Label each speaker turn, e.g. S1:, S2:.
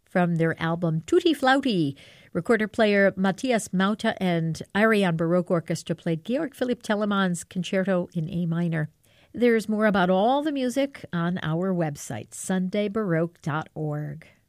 S1: from their album Tutti Flauti. Recorder player Matthias Mauta and Ariane Baroque Orchestra played Georg Philipp Telemann's Concerto in A minor. There's more about all the music on our website, sundaybaroque.org.